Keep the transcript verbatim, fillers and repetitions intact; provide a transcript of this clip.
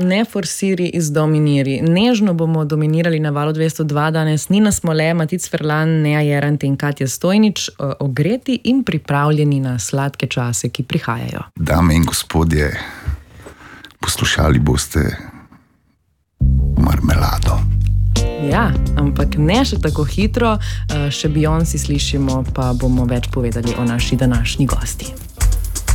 Ne forsiri, izdominiri. Nežno bomo dominirali na Valu dvesto dva danes. Nina Smole, Matic Ferlan, Nea Jerant in Katja Stojnič, ogreti in pripravljeni na sladke čase, ki prihajajo. Dame in gospodje, poslušali boste Marmelado. Ja, ampak ne še tako hitro. Še Beyoncé slišimo, pa bomo več povedali o naši današnji gosti.